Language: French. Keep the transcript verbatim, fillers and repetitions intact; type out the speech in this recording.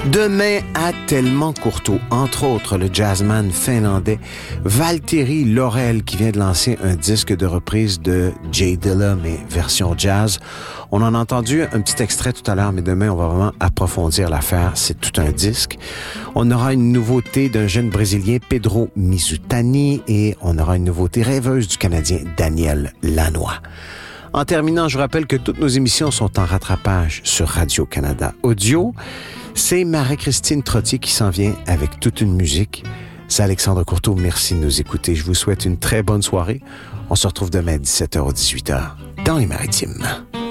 Demain à Tellement Courteau, entre autres le jazzman finlandais Valtteri Laurel qui vient de lancer un disque de reprise de Jay Dilla, mais version jazz. On en a entendu un petit extrait tout à l'heure, mais demain on va vraiment approfondir l'affaire. C'est tout un disque. On aura une nouveauté d'un jeune Brésilien, Pedro Mizutani, et on aura une nouveauté rêveuse du Canadien Daniel Lanois. En terminant, je rappelle que toutes nos émissions sont en rattrapage sur Radio-Canada Audio. C'est Marie-Christine Trottier qui s'en vient avec toute une musique. C'est Alexandre Courteau, merci de nous écouter. Je vous souhaite une très bonne soirée. On se retrouve demain à dix-sept heures ou dix-huit heures dans les Maritimes.